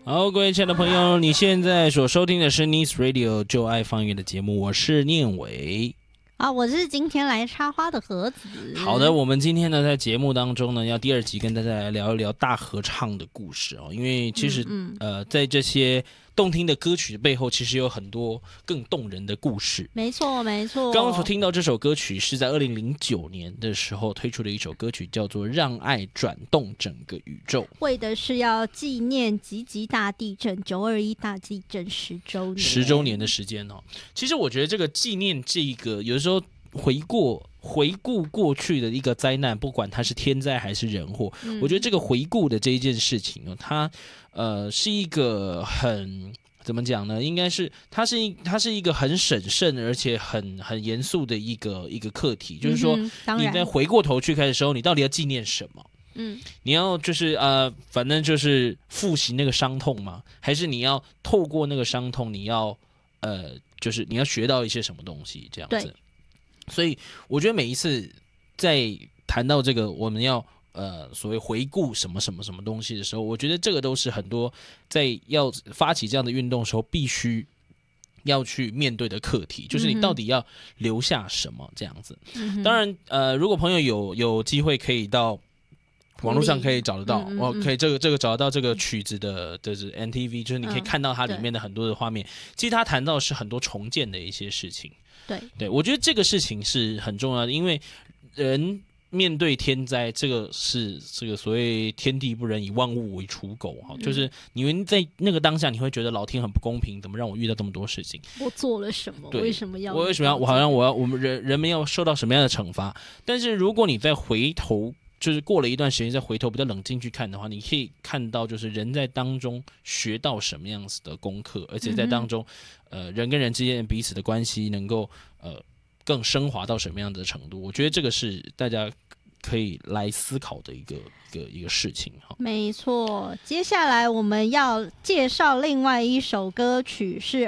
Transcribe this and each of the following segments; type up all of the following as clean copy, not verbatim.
好，各位亲爱的朋友，你现在所收听的是 Nice Radio 就爱放乐的节目，我是念伟。 我是今天来插花的盒子。 好的，我们今天呢在节目当中呢，要第二集跟大家来聊一聊大合唱的故事哦。因为其实在这些动听的歌曲背后，其实有很多更动人的故事。 没错，没错。 刚刚所听到这首歌曲是在2009年的时候推出的一首歌曲，叫做《让爱转动整个宇宙》， 为的是要纪念集集大地震921大地震10周年的时间哦。 其实我觉得这个纪念这个，有的时候回顾过去的一个灾难，不管它是天灾还是人祸，我觉得这个回顾的这一件事情哦，它是一个很怎么讲呢？应该是它是一个很审慎而且很严肃的一个课题，就是说你在回过头去看的时候，你到底要纪念什么？你要就是反正就是复习那个伤痛吗？还是你要透过那个伤痛，你要就是你要学到一些什么东西这样子？所以我觉得每一次在谈到这个我们要所谓回顾什么什么什么东西的时候，我觉得这个都是很多在要发起这样的运动的时候必须要去面对的课题，就是你到底要留下什么这样子。当然如果朋友有机会可以到网络上可以找得到，可以这个找得到这个曲子的，就是 NTV， 就是你可以看到它里面的很多的画面。其实它谈到的是很多重建的一些事情。对，我觉得这个事情是很重要的，因为人面对天灾，这个是这个所谓天地不仁，以万物为刍狗哈，就是你们在那个当下，你会觉得老天很不公平，怎么让我遇到这么多事情？ 我做了什么？为什么要？ 我好像我们人们要受到什么样的惩罚？但是如果你再回头，就是过了一段时间再回头比较冷静去看的话，你可以看到就是人在当中学到什么样子的功课，而且在当中人跟人之间彼此的关系能够更升华到什么样的程度，我觉得这个是大家可以来思考的一个事情。 没错，接下来我们要介绍另外一首歌曲，是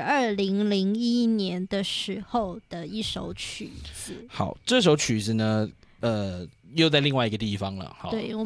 2001年的时候的一首曲子。 好，这首曲子呢又在另外一个地方了。好， 对。